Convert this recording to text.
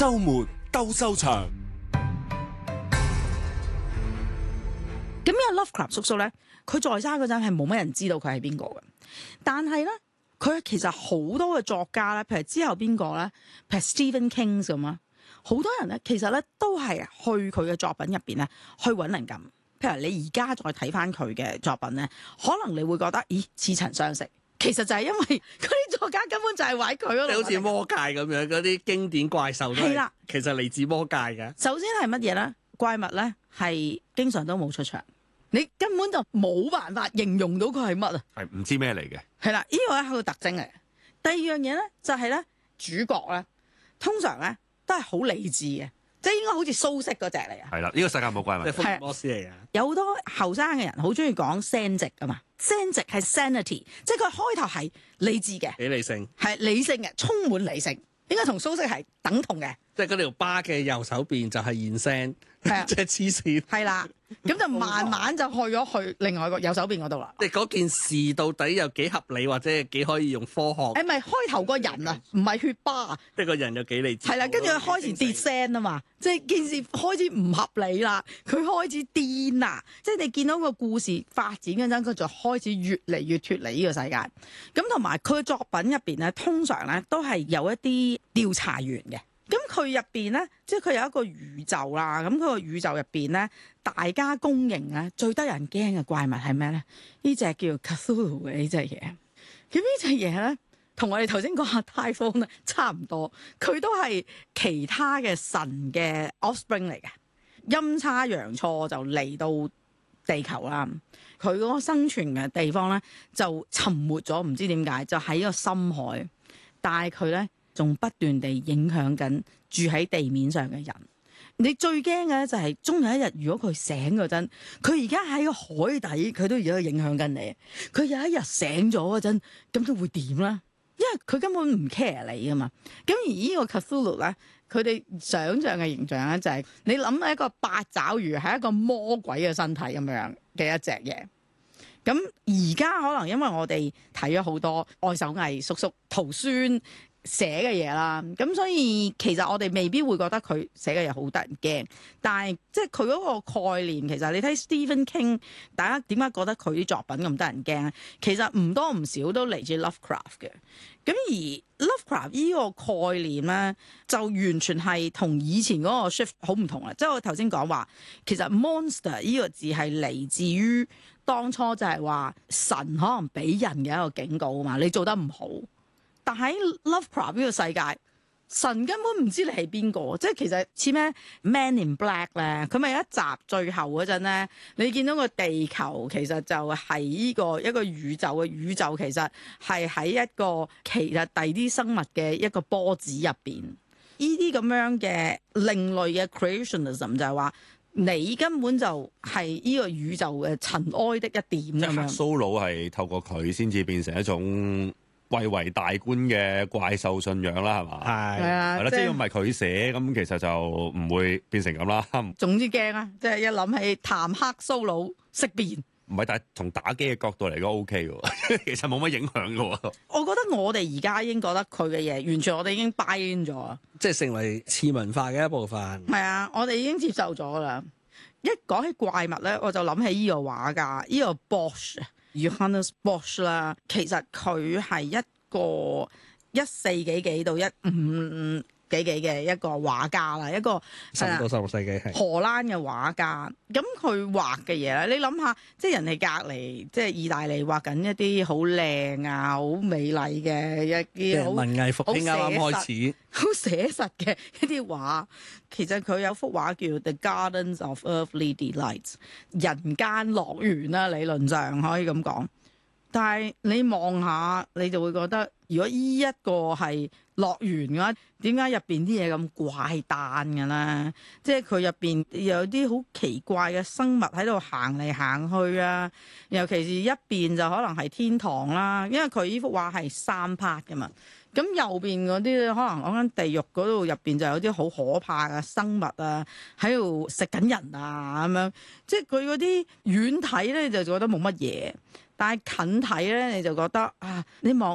週末鬥獸場。 咁呢個 Lovecraft 叔叔咧，佢在生嗰陣係冇乜人知道佢係邊個嘅，但係咧佢其實好多嘅作家咧，譬如之後邊個咧，譬如 Stephen King 咁啊，好多人咧其實咧都係去佢嘅作品入邊咧去揾靈感。譬如你而家再睇翻佢嘅作品咧，可能你會覺得咦似曾相識，其實就係因為嗰啲作家根本就係喺佢嗰度。 好似魔界咁樣嗰啲經典怪獸都係啦，其實嚟自魔界嘅。 首先係乜嘢咧？怪物咧係經常都冇出場，你根本就冇辦法形容到佢係乜啊！ 係唔知咩嚟嘅。 係啦，呢個係一個特徵嚟。第二樣嘢咧就係咧主角咧，通常咧都係好理智嘅。即係應該好似蘇軾嗰隻嚟啊！ 係啦，呢個世界冇怪物。 即係福爾摩斯嚟嘅。 有好多後生嘅人好中意講 san 值啊嘛，san 值係 sanity， 即係佢開頭係理智嘅， 幾理性， 係理性嘅，充滿理性，應該同蘇軾係等同嘅。 即係嗰條疤嘅右手邊就係現聲，即係黐線。 係啦，咁就慢慢就去咗去另外一個右手邊嗰度啦。 即係嗰件事到底有幾合理，或者係幾可以用科學？ 誒咪開頭個人啊，唔係血疤啊， 即係個人有幾理智。 係啦，跟住佢開始跌聲啊嘛，即係件事開始唔合理啦，佢開始癲啦，即係你見到個故事發展嗰陣，佢就開始越嚟越脫離呢個世界。咁同埋佢嘅作品入邊咧，通常咧都係有一啲調查員嘅。咁佢入邊咧，即係佢有一個宇宙啦。咁佢個宇宙入邊咧，大家公認咧最得人驚嘅怪物係咩咧？呢隻叫 Cthulhu 嘅呢隻嘢。咁呢隻嘢咧，同我哋頭先講下 Typhon 咧差唔多，佢都係其他嘅神嘅 offspring 嚟嘅。陰差陽錯就嚟到地球啦。佢嗰個生存嘅地方咧就沉沒咗，唔知點解就喺個深海，但係佢咧仲不斷地影響緊住喺地面上嘅人。你最驚嘅就係終有一日，如果佢醒嗰陣，佢而家喺個海底，佢都而家影響緊你。佢有一日醒咗嗰陣，咁都會點啦？因為佢根本唔 care 你啊嘛。咁而呢個 Cthulhu 咧，佢哋想像嘅形象咧就係你諗一個八爪魚係一個魔鬼嘅身體咁樣嘅一隻嘢。咁而家可能因為我哋睇咗好多愛手藝叔叔徒孫寫嘅嘢啦，咁所以其實我哋未必會覺得佢寫嘅嘢好得人驚，但係即係佢嗰個概念，其實你睇 Stephen King， 大家點解覺得佢啲作品咁得人驚咧？其實唔多唔少都嚟自 Lovecraft 嘅。咁而 Lovecraft 呢個概念咧，就完全係同以前嗰個 shift 好唔同啦。即係我頭先講話，其實 monster 呢個字係嚟自於當初就係話神可能俾人嘅一個警告啊嘛，你做得唔好。但喺 Lovecraft 呢個世界，神根本唔知你係邊個，即係其實似咩 Man in Black 咧，佢咪有一集最後嗰陣咧，你見到個地球其實就係呢個一個宇宙嘅宇宙，其實係喺一個其實第啲生物嘅一個波子入邊。呢啲咁樣嘅另類嘅 creationism 就係話，你根本就係呢個宇宙嘅塵埃的一點咁樣。 蘇魯係透過佢先至變成一種蔚為大觀嘅怪獸信仰啦，係嘛？ 係啊， 係啦，即係唔係佢寫咁，其實就唔會變成咁啦。 總之驚啊！即係一諗起譚克蘇魯色變， 唔係，但係從打機嘅角度嚟講 OK 嘅，其實冇乜影響嘅。 我覺得我哋而家已經覺得佢嘅嘢完全我哋已經 buy in 咗， 即係成為次文化嘅一部分。 係啊，我哋已經接受咗啦。一講起怪物咧，我就諗起呢個畫家，呢個 Johannes Bosch 啦。其實佢係一個14幾到15幾嘅一個畫家啦，一個 15到16世紀係荷蘭嘅畫家。咁佢畫嘅嘢咧，你諗下，即係人哋隔離，即係意大利畫緊一啲好靚啊、好美麗嘅一啲文藝復興啱啱開始， 好寫實嘅一啲畫。其實佢有幅畫叫 The Gardens of Earthly Delights， 人間樂園啦，理論上可以咁講。但係你望下，你就會覺得，如果依一個係樂園嘅話，點解入邊啲嘢咁怪誕嘅咧？即係佢入邊有啲好奇怪嘅生物喺度行嚟行去啊！尤其是一邊就可能係天堂啦，因為佢呢幅畫係3 part 嘅嘛。咁右邊嗰啲可能講緊地獄嗰度入邊就有啲好可怕嘅生物啊，喺度食緊人啊咁樣。即係佢嗰啲遠睇咧就覺得冇乜嘢，但係近睇咧你就覺得啊，你望